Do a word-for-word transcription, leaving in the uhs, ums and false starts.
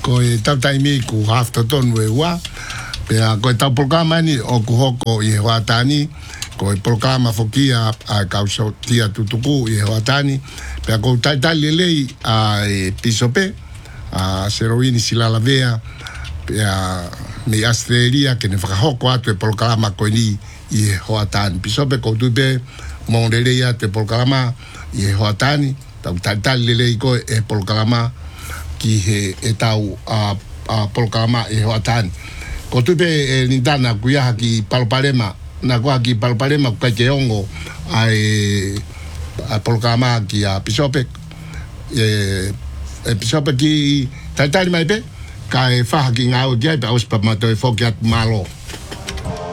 ko e tau taimi ku hafta tonu e ua. Pea ko e tau programa ni o ku hoko i he hoatani. Ko e programa fokia a kausa tia tutuku i he hoatani. Pea ko taitali lei a e pisope. A seroini silala vea. Pea me Australia ke ne whakahoko atu e programa ko ni i he hoatani. Pisope ko tupe mongelei atu e programa i he hoatani. Tau taitali lei ko e programa ki he e tau a, a programa i he hoatani. Ko tupe e nindana kuiaha ki Palparema. Na kua ki Palparema kukai ke ongo ai a programa ki a Pisope. E, e Pisope ki taitali mai pe. Ka e whaha ki ngā o kia pe auspa mato e whoki atu malo.